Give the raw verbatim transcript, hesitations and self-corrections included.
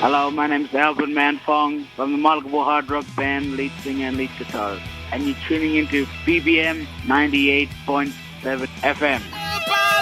Hello, my name is Alvin Manfong from the Malgabo Hard Rock Band, lead singer and lead guitarist. And you're tuning into B B M ninety-eight point seven F M.